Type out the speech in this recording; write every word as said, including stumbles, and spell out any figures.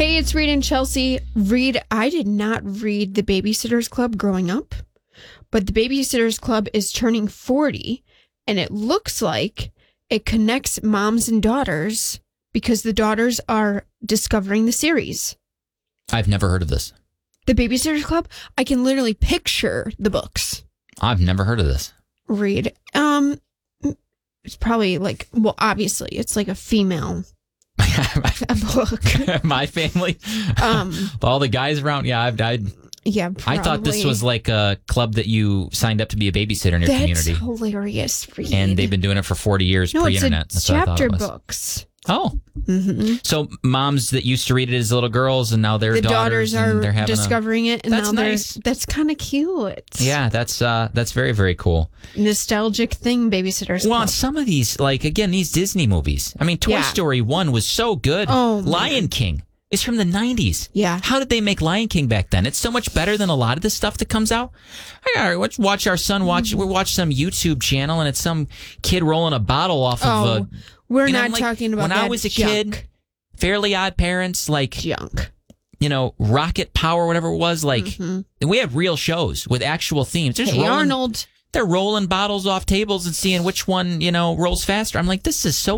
Hey, it's Reed and Chelsea. Reed, I did not read The Babysitter's Club growing up, but The Babysitter's Club is turning forty, and it looks like it connects moms and daughters because the daughters are discovering the series. I've never heard of this. The Babysitter's Club? I can literally picture the books. I've never heard of this. Read. Um, it's probably like, well, obviously, it's like a female a book. My family, um, all the guys around. Yeah, I've died. Yeah, probably. I thought this was like a club that you signed up to be a babysitter in your That's community. That's hilarious, Reed. And they've been doing it for forty years no, pre-internet. It's a That's chapter what I thought it was. books. Oh. Mm-hmm. So moms that used to read it as little girls and now they're the daughters, daughters are they're having discovering a, it, and that's now nice. they're that's kind of cute. Yeah, that's uh, that's very very cool. Nostalgic thing, Babysitter's Well, Club. on some of these, like again, these Disney movies. I mean, Toy Yeah. Story one was so good. Oh, Lion man. King is from the nineties. Yeah. How did they make Lion King back then? It's so much better than a lot of the stuff that comes out. I gotta watch, watch our son watch. Mm-hmm. We watch some YouTube channel, and it's some kid rolling a bottle off Oh, of a. we're you know, not like, talking about when that I was a junk. kid. Fairly Odd Parents, like Junk. you know, Rocket Power, whatever it was. Like Mm-hmm. we have real shows with actual themes. Just Hey, rolling, Arnold. They're rolling bottles off tables and seeing which one you know rolls faster. I'm like, this is so